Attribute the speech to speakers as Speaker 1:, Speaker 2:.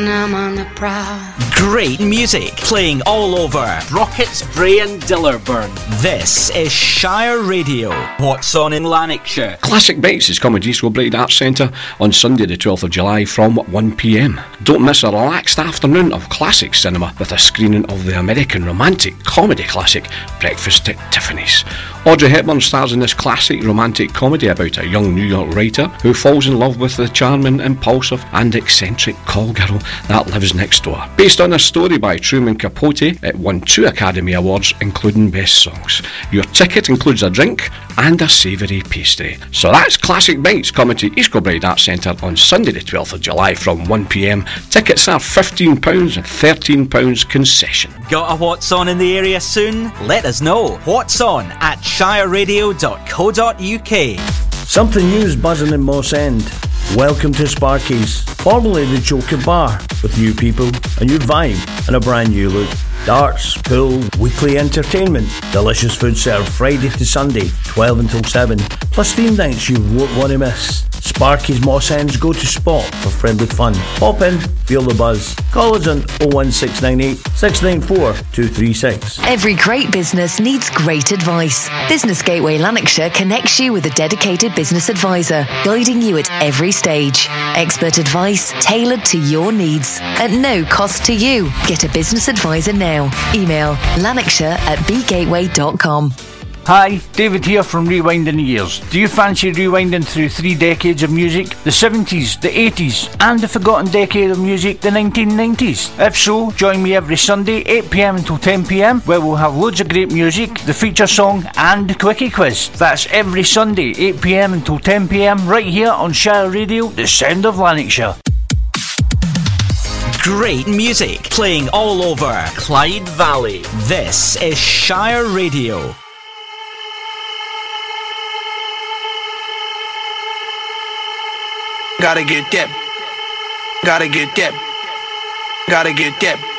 Speaker 1: when I'm on the prowl.
Speaker 2: Great music playing all over
Speaker 3: Rockets, Bray and Dillerburn.
Speaker 2: This is Shire Radio. What's on in Lanarkshire?
Speaker 4: Classic Bites is coming to East Kilbride Arts Centre on Sunday the 12th of July from 1pm. Don't miss a relaxed afternoon of classic cinema with a screening of the American romantic comedy classic Breakfast at Tiffany's. Audrey Hepburn stars in this classic romantic comedy about a young New York writer who falls in love with the charming, impulsive and eccentric call girl that lives next door. Based on a story by Truman Capote, it won 2 Academy Awards including Best Songs. Your ticket includes a drink and a savoury pastry. So that's Classic Bites coming to East Kilbride Arts Centre on Sunday the 12th of July from 1pm. Tickets are £15 and £13 concession.
Speaker 2: Got a What's On in the area soon? Let us know. What's On at shireradio.co.uk.
Speaker 5: Something new is buzzing in Moss End. Welcome to Sparky's, formerly the Joker Bar, with new people, a new vibe and a brand new look. Darts, pool, weekly entertainment, delicious food served Friday to Sunday, 12 until 7, plus theme nights you won't want to miss. Sparky's Moss End's go-to spot for friendly fun. Pop in, feel the buzz. Call us on 01698 694 236.
Speaker 6: Every great business needs great advice. Business Gateway Lanarkshire connects you with a dedicated business advisor, guiding you at every stage. Expert advice tailored to your needs at no cost to you. Get a business advisor now. Email lanarkshire@bgateway.com.
Speaker 7: Hi, David here from Rewinding the Years. Do you fancy rewinding through 3 decades of music? The 70s, the 80s, and the forgotten decade of music, the 1990s? If so, join me every Sunday, 8pm until 10pm, where we'll have loads of great music, the feature song, and the quickie quiz. That's every Sunday, 8pm until 10pm, right here on Shire Radio, the sound of Lanarkshire.
Speaker 2: Great music playing all over Clyde Valley. This is Shire Radio.
Speaker 8: Gotta get that. Gotta get that. Gotta get that.